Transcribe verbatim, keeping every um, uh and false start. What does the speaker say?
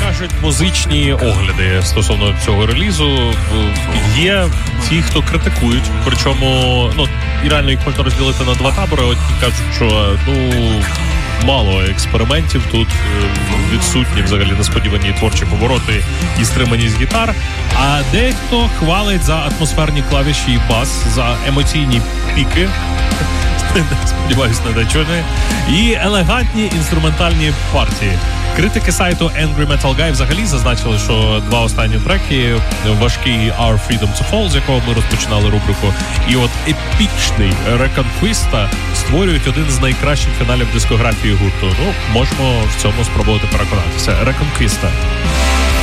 кажуть музичні огляди стосовно цього релізу, є ті, хто критикують, причому, ну, і реально їх можна розділити на два табори. От кажуть, що, ну, мало експериментів тут, відсутні взагалі несподівані творчі повороти і стриманість гітар, а дехто хвалить за атмосферні клавіші і бас, за емоційні піки, сподіваюсь, не дочорні, і елегантні інструментальні партії. Критики сайту Angry Metal Guy взагалі зазначили, що два останні треки, важкий Our Freedom to Fall, з якого ми розпочинали рубрику, і от епічний Reconquista створюють один з найкращих фіналів дискографії гурту. Ну, можемо в цьому спробувати переконатися. Reconquista.